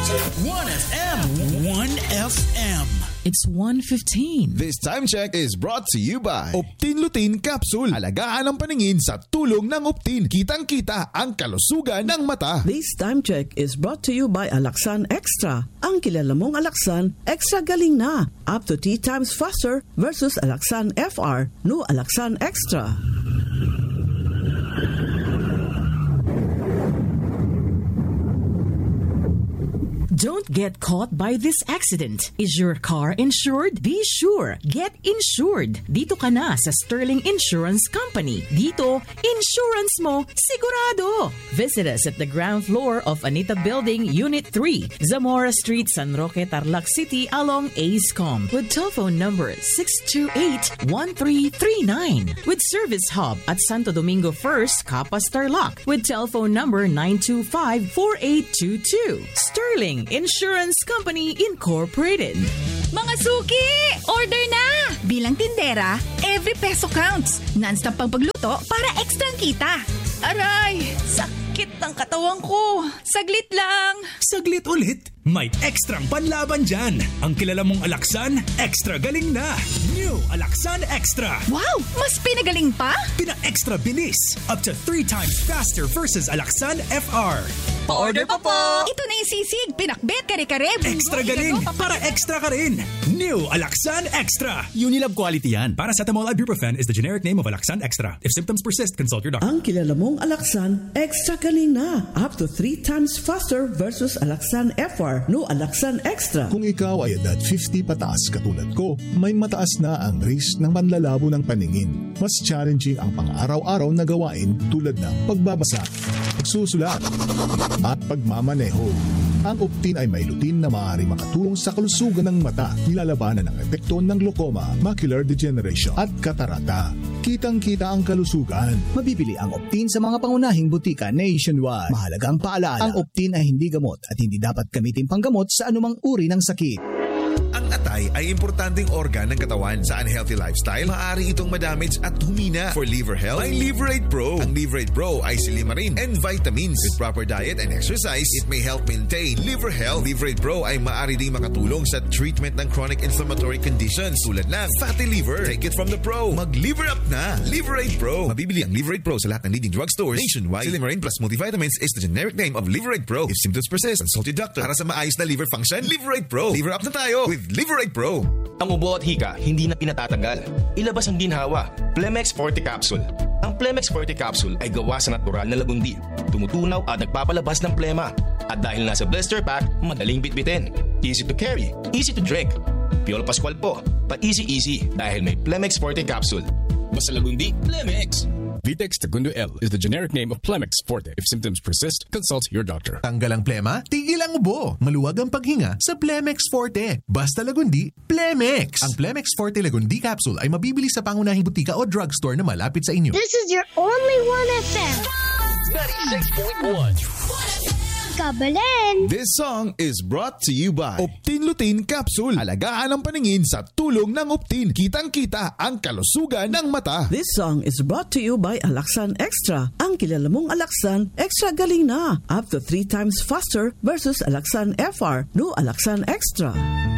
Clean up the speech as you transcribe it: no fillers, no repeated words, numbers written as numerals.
1FM. 1FM. It's 1:15. This time check is brought to you by Optin Lutein Capsule. Alagaan ang paningin sa tulong ng Optin. Kitang-kita ang kalusugan ng mata. This time check is brought to you by Alaxan Extra. Ang kilala mong Alaxan, extra galing na. Up to 3 times faster versus Alaxan FR. No Alaxan Extra. Don't get caught by this accident. Is your car insured? Be sure. Get insured. Dito ka na sa Sterling Insurance Company. Dito, insurance mo sigurado. Visit us at the ground floor of Anita Building, Unit 3, Zamora Street, San Roque, Tarlac City, along ACECOM. With telephone number 628-1339. With service hub at Santo Domingo First, Capas, Tarlac. With telephone number 925-4822. Sterling Insurance Company Incorporated. Mga suki! Order na! Bilang tindera, every peso counts. Non-stop pang pagluto para extra kita. Aray! Sakit ng katawan ko. Saglit lang. Saglit ulit. May ekstrang panlaban dyan. Ang kilala mong Alaxan, extra galing na. New Alaxan Extra. Wow! Mas pinagaling pa? Pina-extra bilis. Up to 3 times faster versus Alaxan FR. Pa-order pa po! Ito na yung sisig. Pinakbet, kare-kare. Extra galing. Para extra ka rin. New Alaxan Extra. Unilab quality yan. Paracetamol Ibuprofen is the generic name of Alaxan Extra. If symptoms persist, consult your doctor. Ang kilala mong Alaxan, extra galing na. Up to 3 times faster versus Alaxan FR. No Alaxan Extra. Kung ikaw ay edad 50 pataas katulad ko, may mataas na ang risk ng panlalabo ng paningin. Mas challenging ang pang-araw-araw na gawain tulad ng pagbabasa, pagsusulat, at pagmamaneho. Ang Optin ay may lutein na maaari makatulong sa kalusugan ng mata, nilalabanan ng epekto ng glaucoma, macular degeneration at katarata. Kitang-kita ang kalusugan. Mabibili ang Optin sa mga pangunahing butika nationwide. Mahalagang paalala, ang Optin ay hindi gamot at hindi dapat gamitin panggamot sa anumang uri ng sakit. Ang atay ay importanteng organ ng katawan. Sa unhealthy lifestyle, maaari itong madamage at humina. For liver health, may Liverate Pro. Ang Liverate Pro ay silimarin and vitamins. With proper diet and exercise, it may help maintain liver health. Liverate Pro ay maaari ding makatulong sa treatment ng chronic inflammatory conditions tulad ng fatty liver. Take it from the pro. Mag-liver up na. Liverate Pro. Mabibili ang Liverate Pro sa lahat ng leading drugstores nationwide. Silimarin plus multivitamins is the generic name of Liverate Pro. If symptoms persist, consult your doctor. Para sa maayos na liver function, Liverate Pro. Liver up na tayo with Liverate Pro. Ang ubo at hika, hindi na pinatatanggal. Ilabas ang ginhawa. Plemex Forte Capsule. Ang Plemex Forte Capsule ay gawa sa natural na lagundi. Tumutunaw at nagpapalabas ng plema. At dahil nasa blister pack, madaling bitbitin. Easy to carry, easy to drink. Piolo Pascual po, pa-easy dahil may Plemex Forte Capsule. Basta lagundi, Plemex. Vitex Segundo L is the generic name of Plemex Forte. If symptoms persist, consult your doctor. Tanggal ang plema, tigil ang ubo. Maluwag ang paghinga sa Plemex Forte. Basta lagundi, Plemex. Ang Plemex Forte Lagundi Capsule ay mabibili sa pangunahing butika o drugstore na malapit sa inyo. This is your only 1FM. 96.1. Kabalen. This song is brought to you by Optin Lutein Capsule. Alagaan ang paningin sa tulong ng Optin. Kitang-kita ang kalusugan ng mata. This song is brought to you by Alaxan Extra. Ang kilala mong Alaxan, extra galing na. Up to 3 times faster versus Alaxan FR. No Alaxan Extra.